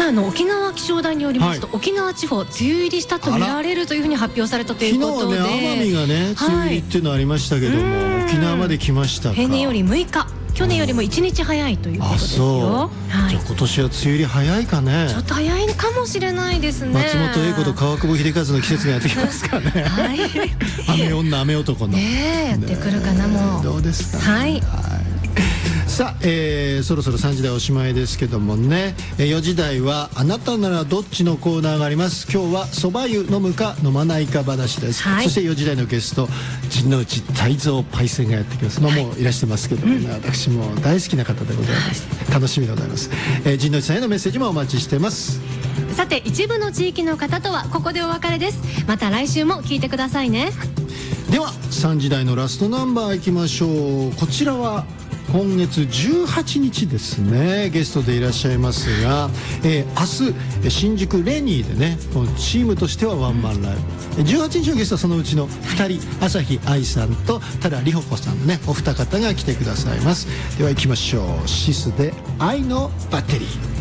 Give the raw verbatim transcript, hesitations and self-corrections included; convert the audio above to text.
あの沖縄気象台によりますと、はい、沖縄地方梅雨入りしたと見られるというふうに発表されたということで、 昨日はね奄美がね梅雨入りっていうのはありましたけども、はい、沖縄まで来ましたか。 平年よりむいか、去年よりもいちにち早いということですよ。 はい、じゃあ今年は梅雨入り早いかね。 ちょっと早いかもしれないですね。 松本英子と川久保秀和の季節がやってきますかね。はい、雨女雨男のねやってくるかな、もうどうですかね。 はい、はいさあ、えー、そろそろさんじ台おしまいですけどもね、よじ台はあなたならどっちのコーナーがあります。今日はそば湯飲むか飲まないか話です、はい、そしてよじ台のゲスト陣内泰造パイセンがやってきます。まあ、もういらしてますけども、ね、うん、私も大好きな方でございます、はい、楽しみでございます、えー、陣内さんへのメッセージもお待ちしてます。 さて一部の地域の方とはここでお別れです。また来週も聞いてくださいね、はい、 ではさんじ台のラストナンバーいきましょう。こちらは今月じゅうはちにちですね、ゲストでいらっしゃいますが、えー、明日新宿レニーでねチームとしてはワンマンライブ、じゅうはちにちのゲストはそのうちのふたり、朝日愛さんと多田里穂子さんね、お二方が来てくださいます。では行きましょう。シスで愛のバッテリー。